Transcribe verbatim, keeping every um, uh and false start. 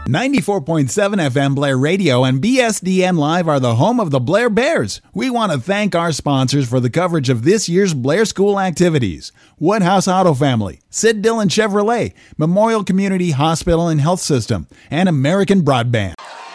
ninety-four point seven F M Blair Radio and B S D N Live are the home of the Blair Bears. We want to thank our sponsors for the coverage of this year's Blair School activities. Woodhouse Auto Family, Sid Dillon Chevrolet, Memorial Community Hospital and Health System, and American Broadband.